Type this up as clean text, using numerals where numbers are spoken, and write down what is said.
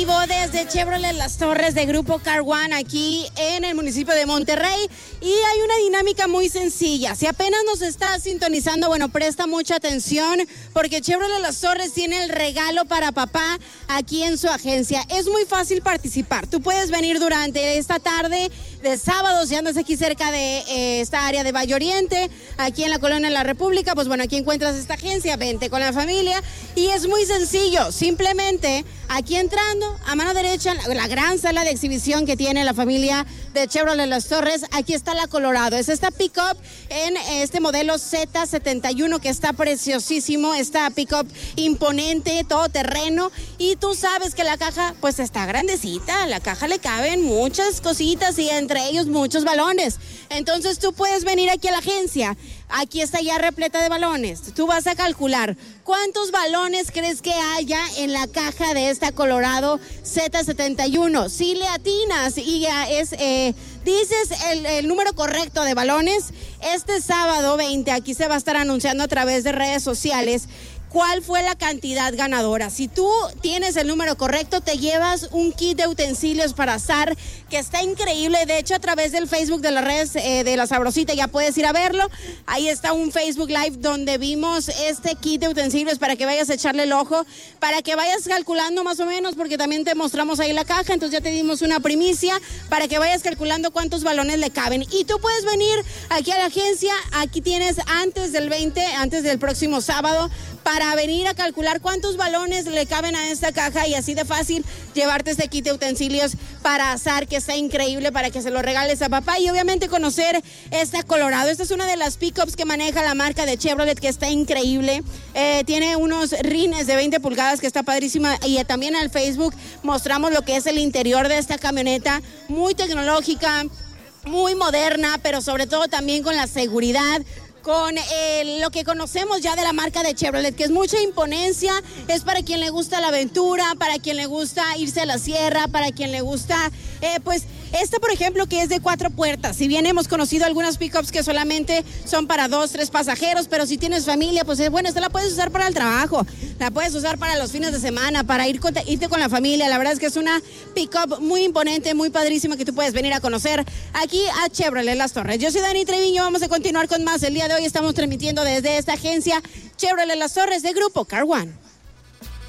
Desde Chevrolet Las Torres de Grupo Car One aquí en el municipio de Monterrey, y hay una dinámica muy sencilla. Si apenas nos estás sintonizando, bueno, presta mucha atención porque Chevrolet Las Torres tiene el regalo para papá aquí en su agencia. Es muy fácil participar. Tú puedes venir durante esta tarde de sábado, si andas aquí cerca de esta área de Valle Oriente, aquí en la Colonia de la República, pues bueno, aquí encuentras esta agencia, vente con la familia y es muy sencillo. Simplemente aquí entrando a mano derecha, la gran sala de exhibición que tiene la familia de Chevrolet Las Torres, aquí está la Colorado. Es esta pick-up en este modelo Z71 que está preciosísimo, esta pick-up imponente, todoterreno, y tú sabes que la caja pues está grandecita, la caja le caben muchas cositas y entre ellos muchos balones. Entonces tú puedes venir aquí a la agencia, aquí está ya repleta de balones. Tú vas a calcular cuántos balones crees que haya en la caja de esta Colorado Z71. Si le atinas y ya dices el número correcto de balones, este sábado 20 aquí se va a estar anunciando a través de redes sociales cuál fue la cantidad ganadora. Si tú tienes el número correcto, te llevas un kit de utensilios para asar que está increíble. De hecho, a través del Facebook de las redes de La Sabrosita ya puedes ir a verlo. Ahí está un Facebook Live donde vimos este kit de utensilios para que vayas a echarle el ojo, para que vayas calculando más o menos, porque también te mostramos ahí la caja, entonces ya te dimos una primicia para que vayas calculando cuántos balones le caben. Y tú puedes venir aquí a la agencia, aquí tienes antes del 20, antes del próximo sábado, para venir a calcular cuántos balones le caben a esta caja y así de fácil llevarte este kit de utensilios para asar, que está increíble, para que se lo regales a papá y obviamente conocer esta Colorado. Esta es una de las pickups que maneja la marca de Chevrolet, que está increíble. Tiene unos rines de 20 pulgadas que está padrísima, y también al Facebook mostramos lo que es el interior de esta camioneta, muy tecnológica, muy moderna, pero sobre todo también con la seguridad, con lo que conocemos ya de la marca de Chevrolet, que es mucha imponencia. Es para quien le gusta la aventura, para quien le gusta irse a la sierra, para quien le gusta, pues, esta por ejemplo que es de 4 puertas. Si bien hemos conocido algunas pickups que solamente son para 2, 3 pasajeros, pero si tienes familia, pues bueno, esta la puedes usar para el trabajo, la puedes usar para los fines de semana, para irte con la familia. La verdad es que es una pickup muy imponente, muy padrísima, que tú puedes venir a conocer aquí a Chevrolet Las Torres. Yo soy Dani Treviño, vamos a continuar con más. El día de hoy estamos transmitiendo desde esta agencia Chevrolet Las Torres de Grupo Car One.